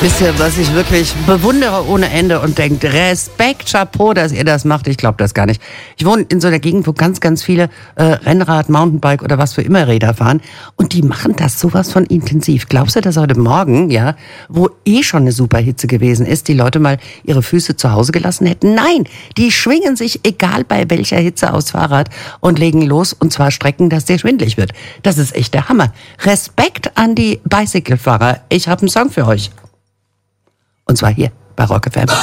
Wisst ihr, was ich wirklich bewundere ohne Ende und denke, Respekt, Chapeau, dass ihr das macht. Ich glaube das gar nicht. Ich wohne in so einer Gegend, wo ganz, ganz viele Rennrad, Mountainbike oder was für immer Räder fahren. Und die machen das sowas von intensiv. Glaubst du, dass heute Morgen, ja, wo schon eine super Hitze gewesen ist, die Leute mal ihre Füße zu Hause gelassen hätten? Nein, die schwingen sich, egal bei welcher Hitze, aufs Fahrrad und legen los. Und zwar Strecken, dass dir schwindelig wird. Das ist echt der Hammer. Respekt an die Bicycle-Fahrer. Ich habe einen Song für euch. Und zwar hier bei Rock FM.